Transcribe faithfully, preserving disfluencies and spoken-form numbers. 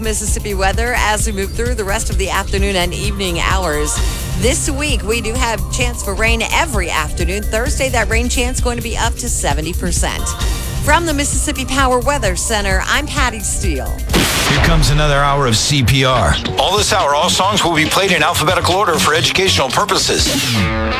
Mississippi weather as we move through the rest of the afternoon and evening hours. This week, we do have chance for rain every afternoon. Thursday, that rain chance going to be up to seventy percent. From the Mississippi Power Weather Center, I'm Patty Steele. Here comes another hour of C P R. All this hour, all songs will be played in alphabetical order for educational purposes.